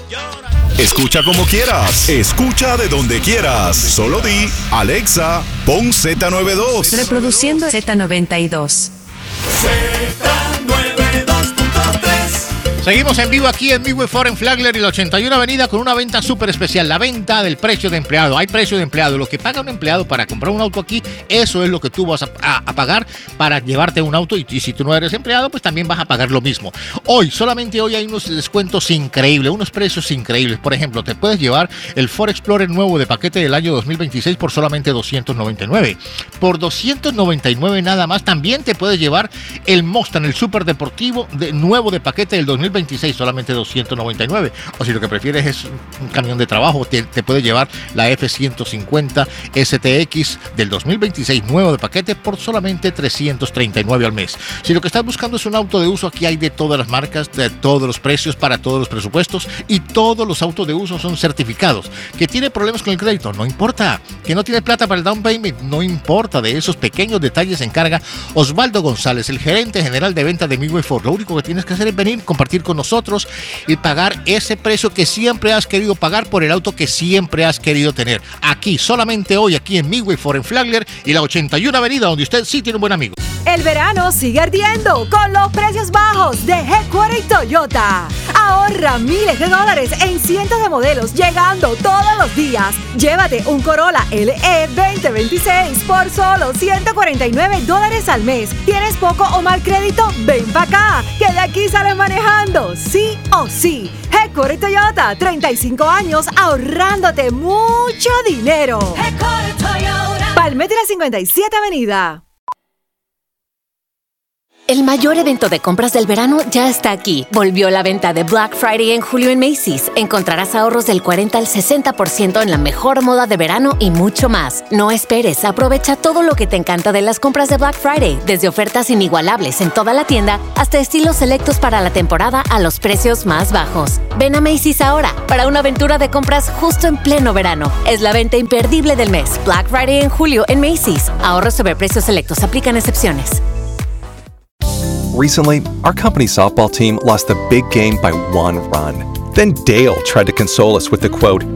Escucha como quieras, escucha de donde quieras. Solo di, Alexa, pon Z92. Reproduciendo Z92. Seguimos en vivo aquí en Midway Foreign Flagler y la 81 Avenida con una venta súper especial, la venta del precio de empleado. Hay precio de empleado. Lo que paga un empleado para comprar un auto aquí, eso es lo que tú vas a pagar para llevarte un auto. Y si tú no eres empleado, pues también vas a pagar lo mismo. Solamente hoy hay unos descuentos increíbles, unos precios increíbles. Por ejemplo, te puedes llevar el Ford Explorer nuevo de paquete del año 2026 por solamente $299. Por $299 nada más, también te puedes llevar el Mustang, el super deportivo nuevo de paquete del 2026, solamente $299. O si lo que prefieres es un camión de trabajo, te puede llevar la F-150 STX del 2026 nuevo de paquete por solamente $339 al mes. Si lo que estás buscando es un auto de uso, aquí hay de todas las marcas, de todos los precios, para todos los presupuestos, y todos los autos de uso son certificados. ¿Que tiene problemas con el crédito? No importa. ¿Que no tiene plata para el down payment? No importa. De esos pequeños detalles se encarga Osvaldo González, el gerente general de venta de Midway Ford. Lo único que tienes que hacer es venir, compartir con nosotros y pagar ese precio que siempre has querido pagar por el auto que siempre has querido tener. Aquí, solamente hoy, aquí en Midway Foreign Flagler y la 81 Avenida, donde usted sí tiene un buen amigo. El verano sigue ardiendo con los precios bajos de Headquarter Toyota. Ahorra miles de dólares en cientos de modelos llegando todos los días. Llévate un Corolla LE 2026 por solo $149 al mes. ¿Tienes poco o mal crédito? Ven para acá, que de aquí sales manejando, sí o sí. Headquarter Toyota, 35 años ahorrándote mucho dinero. Headquarter Toyota. Palmetto 57 Avenida. El mayor evento de compras del verano ya está aquí. Volvió la venta de Black Friday en julio en Macy's. Encontrarás ahorros del 40 al 60% en la mejor moda de verano y mucho más. No esperes, aprovecha todo lo que te encanta de las compras de Black Friday, desde ofertas inigualables en toda la tienda hasta estilos selectos para la temporada a los precios más bajos. Ven a Macy's ahora para una aventura de compras justo en pleno verano. Es la venta imperdible del mes. Black Friday en julio en Macy's. Ahorros sobre precios selectos. Aplican excepciones. Recently, our company softball team lost the big game by 1 run. Then Dale tried to console us with the quote,